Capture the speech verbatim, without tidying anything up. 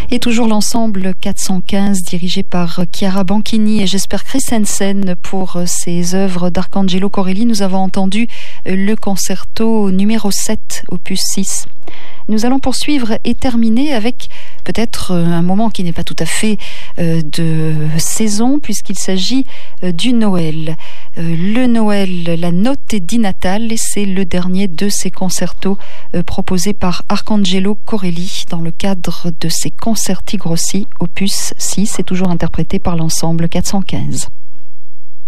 Et toujours l'ensemble quatre cent quinze dirigé par Chiara Banchini et Jesper Christensen pour ses œuvres d'Arcangelo Corelli. Nous avons entendu le concerto numéro sept, opus six. Nous allons poursuivre et terminer avec peut-être un moment qui n'est pas tout à fait euh, de saison puisqu'il s'agit euh, du Noël. Euh, le Noël, la notte di Natale, et c'est le dernier de ces concertos euh, proposés par Arcangelo Corelli dans le cadre de ses concerti grossi opus six et toujours interprété par l'ensemble quatre cent quinze.